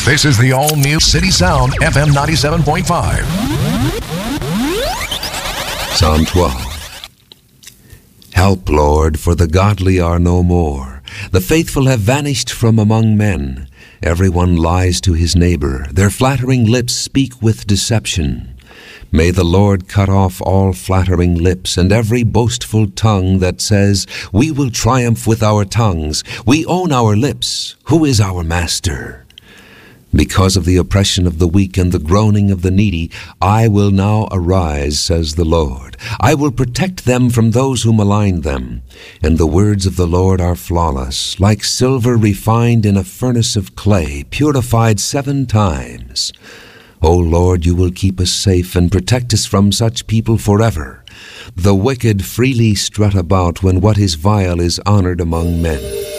This is the all-new City Sound FM 97.5. Psalm 12. Help, Lord, for the godly are no more. The faithful have vanished from among men. Everyone lies to his neighbor. Their flattering lips speak with deception. May the Lord cut off all flattering lips and every boastful tongue that says, "We will triumph with our tongues. We own our lips. Who is our master?" Because of the oppression of the weak and the groaning of the needy, I will now arise, says the Lord. I will protect them from those who malign them. And the words of the Lord are flawless, like silver refined in a furnace of clay, purified 7 times. O Lord, you will keep us safe and protect us from such people forever. The wicked freely strut about when what is vile is honored among men.